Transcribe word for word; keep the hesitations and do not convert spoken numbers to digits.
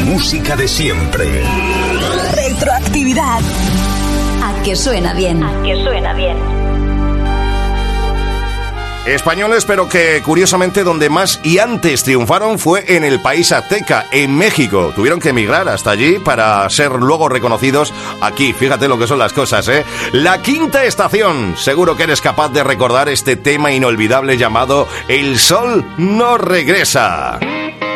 música de siempre. Retroactividad. A que suena bien. A que suena bien. Españoles, pero que curiosamente donde más y antes triunfaron fue en el país azteca, en México. Tuvieron que emigrar hasta allí para ser luego reconocidos aquí. Fíjate lo que son las cosas, ¿eh? La Quinta Estación. Seguro que eres capaz de recordar este tema inolvidable llamado El Sol no regresa.